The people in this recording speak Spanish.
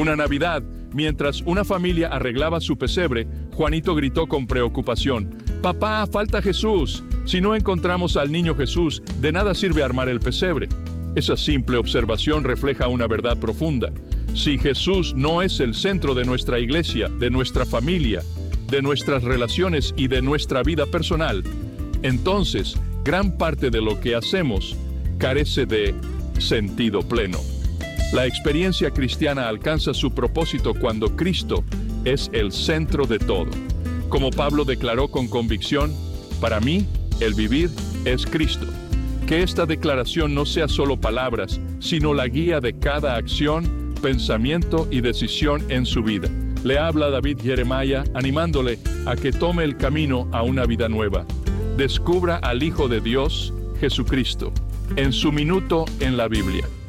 Una Navidad, mientras una familia arreglaba su pesebre, Juanito gritó con preocupación: «Papá, falta Jesús. Si no encontramos al niño Jesús, de nada sirve armar el pesebre». Esa simple observación refleja una verdad profunda. Si Jesús no es el centro de nuestra iglesia, de nuestra familia, de nuestras relaciones y de nuestra vida personal, entonces gran parte de lo que hacemos carece de sentido pleno. La experiencia cristiana alcanza su propósito cuando Cristo es el centro de todo. Como Pablo declaró con convicción: «Para mí, el vivir es Cristo». Que esta declaración no sea solo palabras, sino la guía de cada acción, pensamiento y decisión en su vida. Le habla David Jeremiah animándole a que tome el camino a una vida nueva. Descubra al Hijo de Dios, Jesucristo, en su minuto en la Biblia.